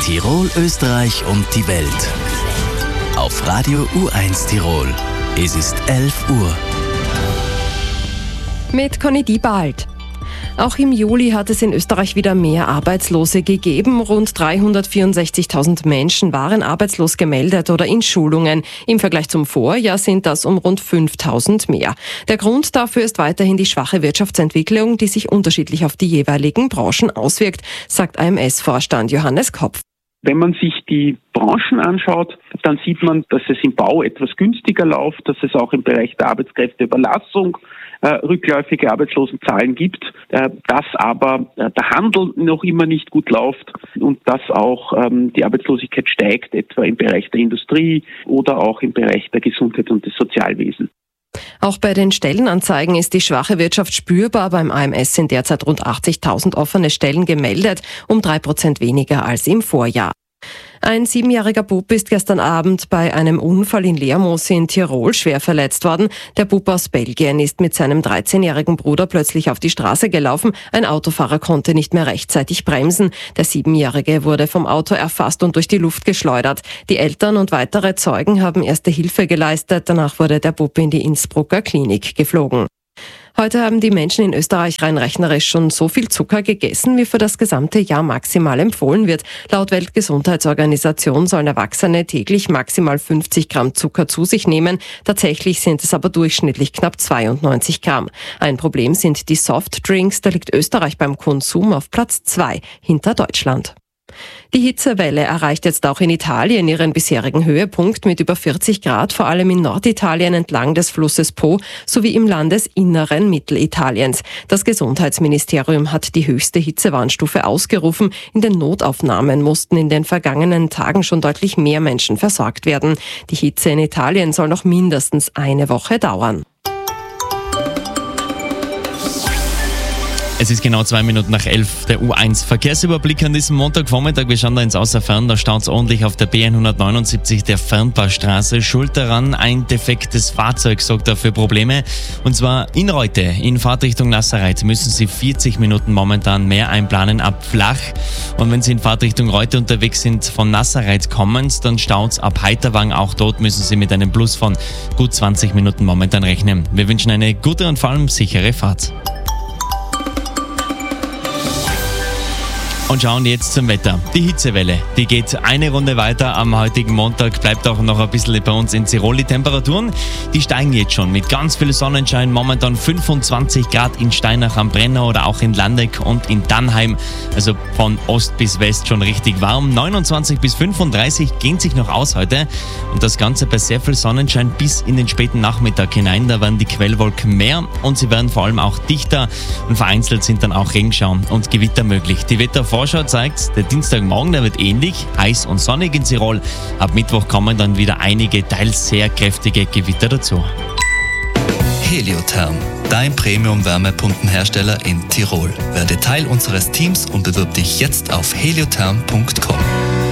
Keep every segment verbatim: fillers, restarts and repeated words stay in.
Tirol, Österreich und die Welt. Auf Radio U eins Tirol. Es ist elf Uhr. Mit Conny Diebald. Auch im Juli hat es in Österreich wieder mehr Arbeitslose gegeben. Rund dreihundertvierundsechzigtausend Menschen waren arbeitslos gemeldet oder in Schulungen. Im Vergleich zum Vorjahr sind das um rund fünftausend mehr. Der Grund dafür ist weiterhin die schwache Wirtschaftsentwicklung, die sich unterschiedlich auf die jeweiligen Branchen auswirkt, sagt A M S-Vorstand Johannes Kopf. Wenn man sich die Branchen anschaut, dann sieht man, dass es im Bau etwas günstiger läuft, dass es auch im Bereich der Arbeitskräfteüberlassung äh, rückläufige Arbeitslosenzahlen gibt, äh, dass aber äh, der Handel noch immer nicht gut läuft und dass auch ähm, die Arbeitslosigkeit steigt, etwa im Bereich der Industrie oder auch im Bereich der Gesundheit und des Sozialwesens. Auch bei den Stellenanzeigen ist die schwache Wirtschaft spürbar. Beim A M S sind derzeit rund achtzigtausend offene Stellen gemeldet, um drei Prozent weniger als im Vorjahr. Ein siebenjähriger Bub ist gestern Abend bei einem Unfall in Lermoos in Tirol schwer verletzt worden. Der Bub aus Belgien ist mit seinem dreizehnjährigen Bruder plötzlich auf die Straße gelaufen. Ein Autofahrer konnte nicht mehr rechtzeitig bremsen. Der Siebenjährige wurde vom Auto erfasst und durch die Luft geschleudert. Die Eltern und weitere Zeugen haben erste Hilfe geleistet. Danach wurde der Bub in die Innsbrucker Klinik geflogen. Heute haben die Menschen in Österreich rein rechnerisch schon so viel Zucker gegessen, wie für das gesamte Jahr maximal empfohlen wird. Laut Weltgesundheitsorganisation sollen Erwachsene täglich maximal fünfzig Gramm Zucker zu sich nehmen. Tatsächlich sind es aber durchschnittlich knapp zweiundneunzig Gramm. Ein Problem sind die Softdrinks. Da liegt Österreich beim Konsum auf Platz zwei hinter Deutschland. Die Hitzewelle erreicht jetzt auch in Italien ihren bisherigen Höhepunkt mit über vierzig Grad, vor allem in Norditalien entlang des Flusses Po sowie im Landesinneren Mittelitaliens. Das Gesundheitsministerium hat die höchste Hitzewarnstufe ausgerufen. In den Notaufnahmen mussten in den vergangenen Tagen schon deutlich mehr Menschen versorgt werden. Die Hitze in Italien soll noch mindestens eine Woche dauern. Es ist genau zwei Minuten nach elf, der U eins Verkehrsüberblick an diesem Montagvormittag. Wir schauen da ins Außerfern, da staut es ordentlich auf der B hundertneunundsiebzig, der Fernpassstraße. Schuld daran, ein defektes Fahrzeug sorgt dafür Probleme. Und zwar in Reute, in Fahrtrichtung Nassereit, müssen Sie vierzig Minuten momentan mehr einplanen ab Flach. Und wenn Sie in Fahrtrichtung Reute unterwegs sind, von Nassereit kommend, dann staut es ab Heiterwang. Auch dort müssen Sie mit einem Plus von gut zwanzig Minuten momentan rechnen. Wir wünschen eine gute und vor allem sichere Fahrt. Und schauen jetzt zum Wetter. Die Hitzewelle, die geht eine Runde weiter am heutigen Montag, bleibt auch noch ein bisschen bei uns in Tirol. Die Temperaturen, die steigen jetzt schon mit ganz viel Sonnenschein. Momentan fünfundzwanzig Grad in Steinach am Brenner oder auch in Landeck und in Dannheim. Also von Ost bis West schon richtig warm. neunundzwanzig bis fünfunddreißig gehen sich noch aus heute. Und das Ganze bei sehr viel Sonnenschein bis in den späten Nachmittag hinein. Da werden die Quellwolken mehr und sie werden vor allem auch dichter. Und vereinzelt sind dann auch Regenschauer und Gewitter möglich. Die Wettervorschau Vorschau zeigt, der Dienstagmorgen, der wird ähnlich, heiß und sonnig in Tirol. Ab Mittwoch kommen dann wieder einige, teils sehr kräftige Gewitter dazu. Heliotherm, dein Premium-Wärmepumpenhersteller in Tirol. Werde Teil unseres Teams und bewirb dich jetzt auf heliotherm punkt com.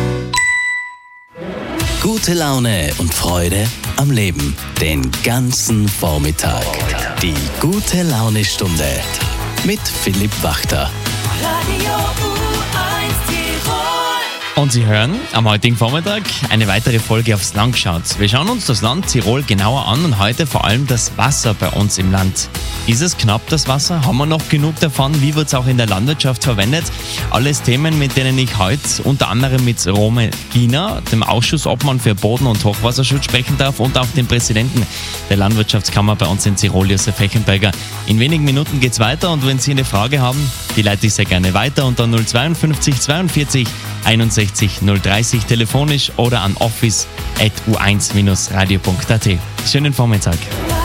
Gute Laune und Freude am Leben. Den ganzen Vormittag. Die gute Laune-Stunde mit Philipp Wachter. Radio U eins Tirol. Und Sie hören am heutigen Vormittag eine weitere Folge aufs Land geschaut. Wir schauen uns das Land Tirol genauer an und heute vor allem das Wasser bei uns im Land. Ist es knapp, das Wasser? Haben wir noch genug davon? Wie wird es auch in der Landwirtschaft verwendet? Alles Themen, mit denen ich heute unter anderem mit Rome Giener, dem Ausschussobmann für Boden- und Hochwasserschutz, sprechen darf und auch dem Präsidenten der Landwirtschaftskammer bei uns in Tirol, Josef Hechenberger. In wenigen Minuten geht's weiter und wenn Sie eine Frage haben, die leite ich sehr gerne weiter unter null zweiundfünfzig zweiundvierzig einundsechzig null dreißig telefonisch oder an office at u eins radio punkt a t. Schönen Vormittag.